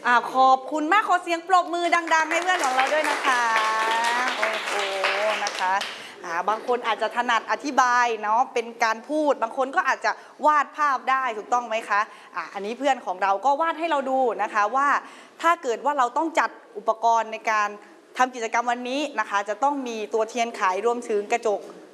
ขอบคุณมากขอเสียงปรบมือดังๆให้เพื่อนของเราด้วยนะคะโอ้โหนะคะบางคนอาจจะถนัดอธิบายเนาะเป็นการพูดบางคนก็อาจจะวาดภาพได้ถูกต้องไหมคะอันนี้เพื่อนของเราก็วาดให้เราดูนะคะว่าถ้าเกิดว่าเราต้องจัดอุปกรณ์ในการทำกิจกรรมวันนี้นะคะจะต้องมีตัวเทียนไขรวมถึงกระ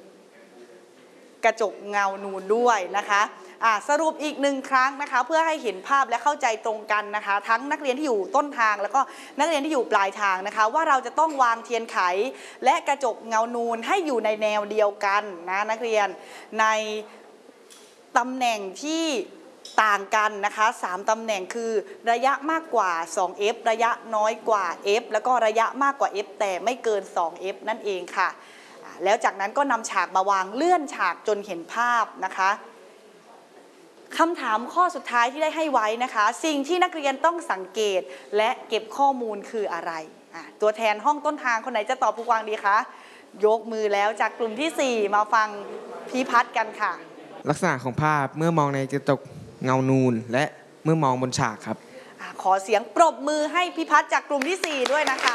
จกเงานูนด้วยนะคะสรุปอีกหนึ่งครั้งนะคะเพื่อให้เห็นภาพและเข้าใจตรงกันนะคะทั้งนักเรียนที่อยู่ต้นทางแล้วก็นักเรียนที่อยู่ปลายทางนะคะว่าเราจะต้องวางเทียนไขและกระจกเงานูนให้อยู่ในแนวเดียวกันนะนักเรียนในตำแหน่งที่ต่างกันนะคะ3ตำแหน่งคือระยะมากกว่า 2f ระยะน้อยกว่า f แล้วก็ระยะมากกว่า f แต่ไม่เกิน 2f นั่นเองค่ะแล้วจากนั้นก็นำฉากมาวางเลื่อนฉากจนเห็นภาพนะคะคำถามข้อสุดท้ายที่ได้ให้ไว้นะคะสิ่งที่นักเรียนต้องสังเกตและเก็บข้อมูลคืออะไรตัวแทนห้องต้นทางคนไหนจะตอบผู้กวางดีคะยกมือแล้วจากกลุ่มที่4มาฟังพี่พัฒน์กันค่ะลักษณะของภาพเมื่อมองในกระจกเงานูนและเมื่อมองบนฉากครับขอเสียงปรบมือให้พี่พัฒน์จากกลุ่มที่4ด้วยนะคะ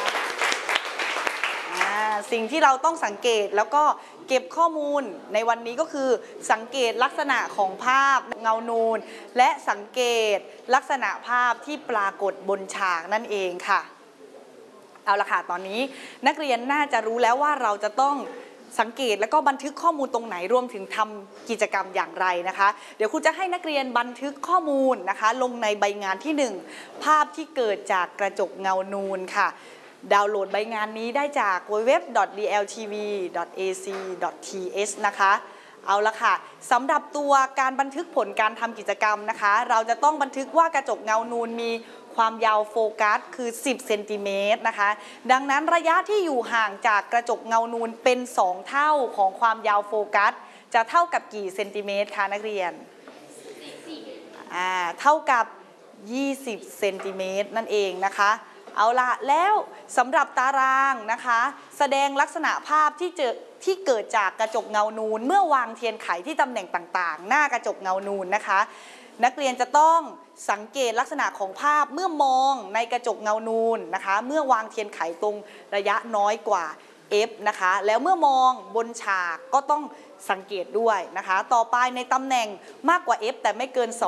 สิ่งที่เราต้องสังเกตแล้วก็เก็บข้อมูลในวันนี้ก็คือสังเกตลักษณะของภาพเงานูนและสังเกตลักษณะภาพที่ปรากฏบนฉากนั่นเองค่ะเอาละค่ะตอนนี้นักเรียนน่าจะรู้แล้วว่าเราจะต้องสังเกตแล้วก็บันทึกข้อมูลตรงไหนรวมถึงทำกิจกรรมอย่างไรนะคะเดี๋ยวครูจะให้นักเรียนบันทึกข้อมูลนะคะลงในใบงานที่1ภาพที่เกิดจากกระจกเงานูนค่ะดาวน์โหลดใบงานนี้ได้จาก www.dltv.ac.th นะคะเอาละค่ะสำหรับตัวการบันทึกผลการทำกิจกรรมนะคะเราจะต้องบันทึกว่ากระจกเงานูนมีความยาวโฟกัสคือ10เซนติเมตรนะคะดังนั้นระยะที่อยู่ห่างจากกระจกเงานูนเป็น2เท่าของความยาวโฟกัสจะเท่ากับกี่เซนติเมตรคะนักเรียนเท่ากับ20เซนติเมตรนั่นเองนะคะเอาละแล้วสำหรับตารางนะคะแสดงลักษณะภาพที่เกิดจากกระจกเงานูนเมื่อวางเทียนไขที่ตำแหน่งต่างๆหน้ากระจกเงานูนนะคะนักเรียนจะต้องสังเกตลักษณะของภาพเมื่อมองในกระจกเงานูนนะคะเมื่อวางเทียนไขตรงระยะน้อยกว่า f นะคะแล้วเมื่อมองบนฉากก็ต้องสังเกตด้วยนะคะต่อไปในตำแหน่งมากกว่า f แต่ไม่เกิน2